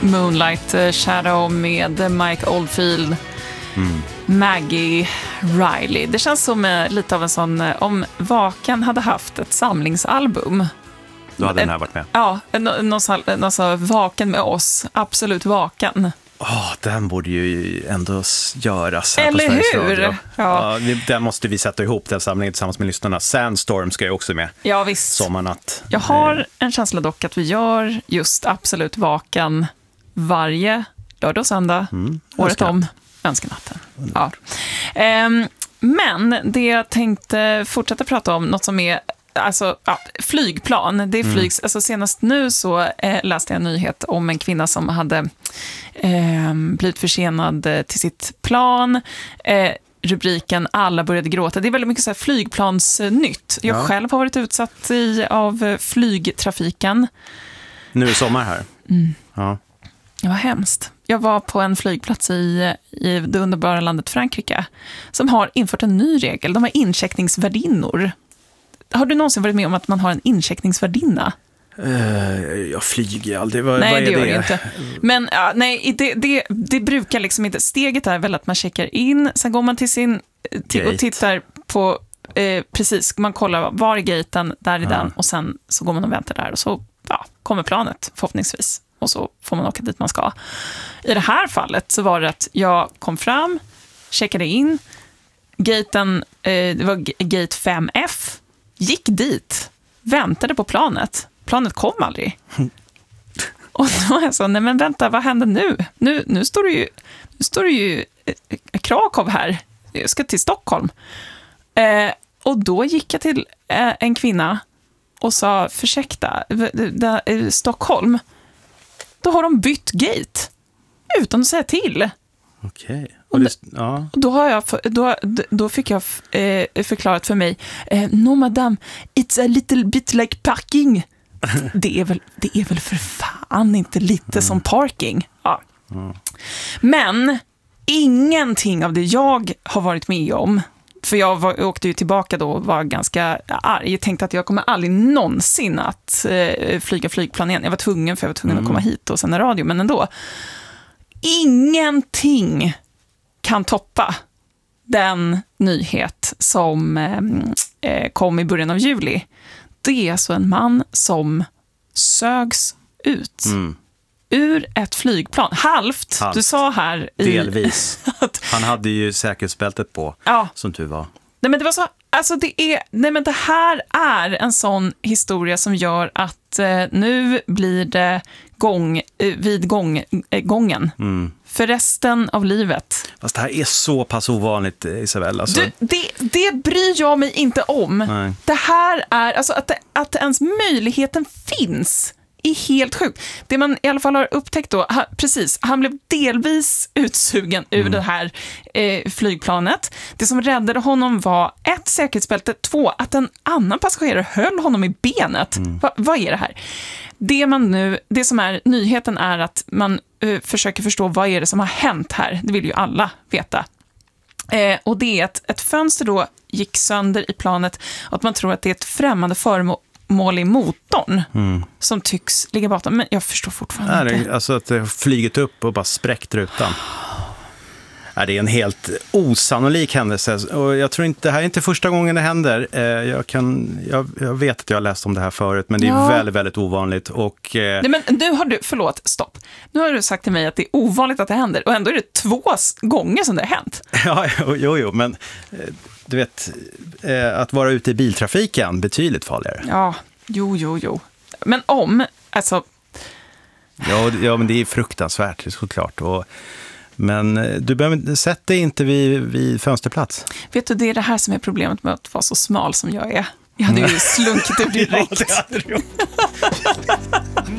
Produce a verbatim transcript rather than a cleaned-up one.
Moonlight Shadow med Mike Oldfield, mm. Maggie Riley. Det känns som eh, lite av en sån, eh, om Vaken hade haft ett samlingsalbum. Då hade den här varit med. Ja, någon, någon så Vaken med oss, absolut Vaken. Oh, den borde ju ändå göras här Eller på Sveriges hur? Radio. Ja. Ja, den måste vi sätta ihop, den samlingen tillsammans med lyssnarna. Sandstorm ska ju också med. Ja, visst. Sommarnatt. Jag har en känsla dock att vi gör just absolut Vaken varje lördag och söndag, mm, året om. Önskenatten. Ja. Um, men det jag tänkte fortsätta prata om, något som är alltså, ja, flygplan. Det är flygs, mm. alltså, senast nu så eh, läste jag en nyhet om en kvinna som hade eh, blivit försenad eh, till sitt plan. Eh, rubriken Alla började gråta. Det är väldigt mycket så här flygplansnytt. Jag ja. själv har varit utsatt i, av flygtrafiken. Nu är sommar här. Mm. Ja. Det var hemskt. Jag var på en flygplats i, i det underbara landet Frankrike som har infört en ny regel. De har incheckningsvärdinnor. Har du någonsin varit med om att man har en incheckningsvärdinna? Uh, jag flyger aldrig. Vad, nej, vad är det gör det? det inte. Men ja, nej, det, det, det brukar liksom inte. Steget är väl att man checkar in, sen går man till sin till, och tittar på, eh, precis, man kollar var är gaten, där är ja. den, och sen så går man och väntar där och så ja, kommer planet förhoppningsvis. Och så får man åka dit man ska. I det här fallet så var det att jag kom fram, checkade in, gaten, eh, det var gate fem F, gick dit, väntade på planet. Planet kom aldrig. Och då var jag så, nej men vänta, vad händer nu? Nu, nu står det ju, nu står det ju eh, Krakow här. Jag ska till Stockholm. Eh, och då gick jag till eh, en kvinna och sa, försäkta, eh, Stockholm. Då har de bytt gate utan att säga till. Okej. Okay. Och det, ja. då, har jag, då, då fick jag eh, förklarat för mig, eh, no madame, it's a little bit like parking. det, är väl, det är väl för fan inte lite mm. som parking. Ja. Mm. Men ingenting av det jag har varit med om, för jag var, åkte ju tillbaka då och var ganska arg. Jag tänkte att jag kommer aldrig någonsin att eh, flyga flygplan igen. Jag var tvungen för jag var tvungen mm. att komma hit och sända radio, men ändå. Ingenting kan toppa den nyhet som eh, kom i början av juli. Det är alltså en man som sögs ut mm. ur ett flygplan. Halvt, Halvt. Du sa här i... Delvis. att, han hade ju säkerhetsbältet på, ja. Som tur var. Nej, men det var så... Alltså det är... Nej, men det här är en sån historia som gör att eh, nu blir det gång, eh, vid gång, eh, gången. Mm. För resten av livet. Fast det här är så pass ovanligt, Isabella. Alltså. Du, det, det bryr jag mig inte om. Nej. Det här är... Alltså att, det, att ens möjligheten finns... är helt sjukt. Det man i alla fall har upptäckt då, ha, precis, han blev delvis utsugen ur mm. det här eh, flygplanet. Det som räddade honom var ett, säkerhetsbälte, två, att en annan passagerare höll honom i benet. Mm. Va, vad är det här? Det man nu, det som är nyheten är att man eh, försöker förstå vad är det som har hänt här. Det vill ju alla veta. Eh, och det är att ett fönster då gick sönder i planet och att man tror att det är ett främmande föremål mål i motorn mm. som tycks ligga bakom. Men jag förstår fortfarande Nej, inte. Alltså att det har flygit upp och bara spräckt rutan. Nej, det är en helt osannolik händelse. Och jag tror inte, det här är inte första gången det händer. Jag, kan, jag, jag vet att jag har läst om det här förut, men det är ja. väldigt, väldigt ovanligt. Och, Nej, men nu har du, förlåt, stopp. Nu har du sagt till mig att det är ovanligt att det händer. Och ändå är det två gånger som det har hänt. Ja, jo, jo, men du vet, att vara ute i biltrafiken betydligt farligare. Ja, jo, jo, jo. Men om, alltså... Ja, ja men det är fruktansvärt, såklart. Och, men du behöver, sätt dig inte vid, vid fönsterplats. Vet du, det är det här som är problemet med att vara så smal som jag är. Jag hade ju slunkit ur direkt. Ja, det hade du.